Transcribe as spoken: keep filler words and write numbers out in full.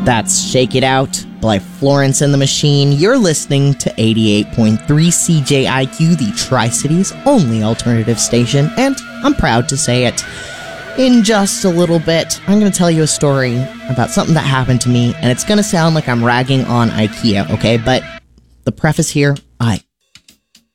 That's Shake It Out by Florence and the Machine. You're listening to eighty-eight point three C J I Q, the Tri-Cities' only alternative station, and I'm proud to say it. In just a little bit, I'm going to tell you a story about something that happened to me, and it's going to sound like I'm ragging on IKEA, okay? But the preface here, I